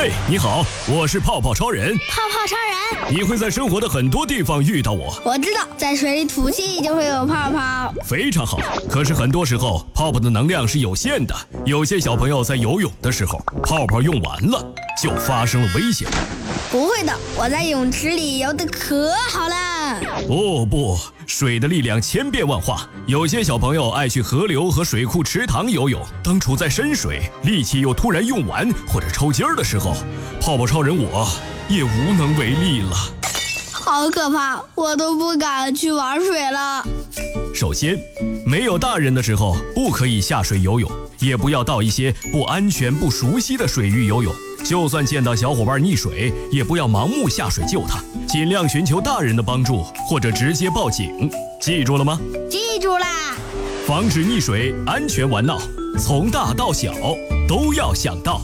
嘿，你好，我是泡泡超人。 泡泡超人， 你会在生活的很多地方遇到我。 我知道，在水里吐气就会有泡泡。 非常好，可是很多时候泡泡的能量是有限的，有些小朋友在游泳的时候，泡泡用完了，就发生了危险。 不会的，我在泳池里游得可好了。 哦不，水的力量千变万化，有些小朋友爱去河流和水库池塘游泳，当处在深水，力气又突然用完或者抽筋儿的时候，泡泡超人我也无能为力了。 好可怕，我都不敢去玩水了。 首先，没有大人的时候不可以下水游泳，也不要到一些不安全不熟悉的水域游泳。就算见到小伙伴溺水，也不要盲目下水救他，尽量寻求大人的帮助，或者直接报警。记住了吗？ 记住啦！ 防止溺水，安全玩闹，从大到小都要想到。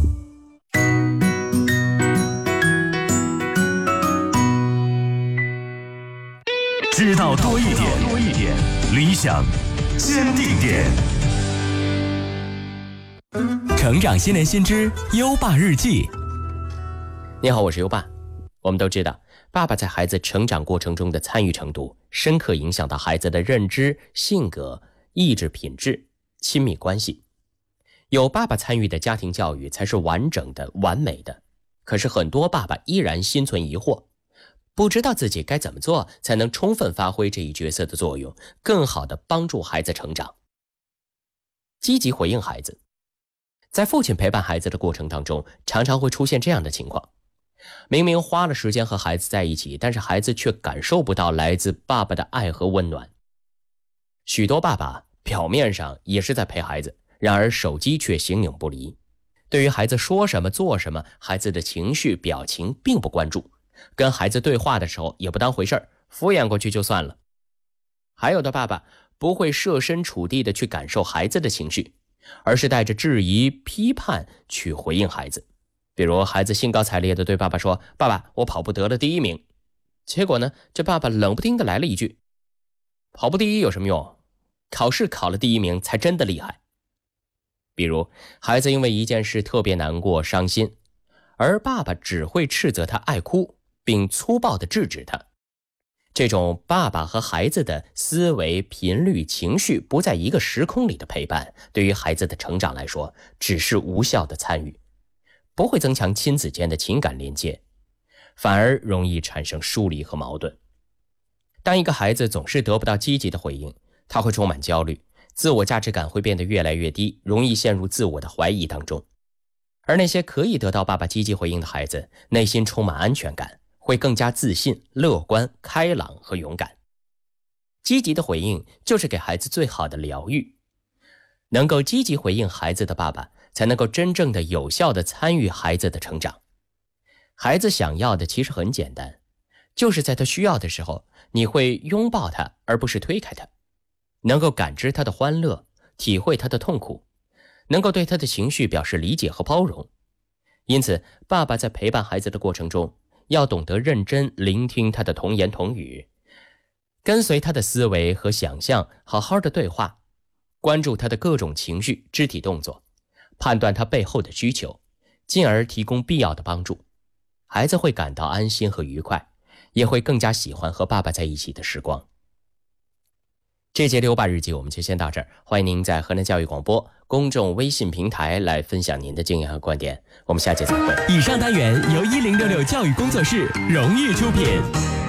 知道多一点，理想坚定点。 成长新年新知优爸日记。 你好，我是优爸。我们都知道，爸爸在孩子成长过程中的参与程度，深刻影响到孩子的认知、性格、意志品质、亲密关系。有爸爸参与的家庭教育才是完整的、完美的。可是很多爸爸依然心存疑惑，不知道自己该怎么做才能充分发挥这一角色的作用，更好地帮助孩子成长。积极回应孩子。在父亲陪伴孩子的过程当中，常常会出现这样的情况：明明花了时间和孩子在一起，但是孩子却感受不到来自爸爸的爱和温暖。许多爸爸表面上也是在陪孩子，然而手机却形影不离。对于孩子说什么做什么，孩子的情绪表情并不关注，跟孩子对话的时候也不当回事儿，敷衍过去就算了。还有的爸爸不会设身处地的去感受孩子的情绪，而是带着质疑、批判去回应孩子。比如孩子兴高采烈地对爸爸说：“爸爸，我跑步得了第1名。”结果呢，这爸爸冷不丁地来了一句：“跑步第1有什么用？考试考了第1名才真的厉害。”比如孩子因为一件事特别难过、伤心，而爸爸只会斥责他爱哭，并粗暴地制止他。这种爸爸和孩子的思维、频率、情绪不在一个时空里的陪伴，对于孩子的成长来说，只是无效的参与，不会增强亲子间的情感连接，反而容易产生疏离和矛盾。当一个孩子总是得不到积极的回应，他会充满焦虑，自我价值感会变得越来越低，容易陷入自我的怀疑当中。而那些可以得到爸爸积极回应的孩子，内心充满安全感，会更加自信、乐观、开朗和勇敢。积极的回应就是给孩子最好的疗愈。能够积极回应孩子的爸爸，才能够真正的有效的参与孩子的成长。孩子想要的其实很简单，就是在他需要的时候，你会拥抱他，而不是推开他，能够感知他的欢乐，体会他的痛苦，能够对他的情绪表示理解和包容。因此，爸爸在陪伴孩子的过程中，要懂得认真聆听他的童言童语，跟随他的思维和想象，好好的对话，关注他的各种情绪、肢体动作，判断他背后的需求，进而提供必要的帮助。孩子会感到安心和愉快，也会更加喜欢和爸爸在一起的时光。这节六爸日记我们就先到这儿，欢迎您在河南教育广播公众微信平台来分享您的经验和观点。我们下节再会。 以上单元由1066教育工作室荣誉出品。